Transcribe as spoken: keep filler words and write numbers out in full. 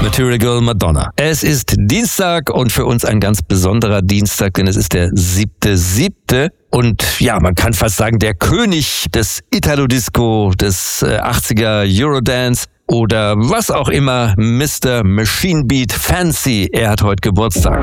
Material Girl Madonna. Es ist Dienstag und für uns ein ganz besonderer Dienstag, denn es ist der siebte siebte Und ja, man kann fast sagen, der König des Italo-Disco, des achtziger Eurodance oder was auch immer, Mister Machine Beat Fancy. Er hat heute Geburtstag.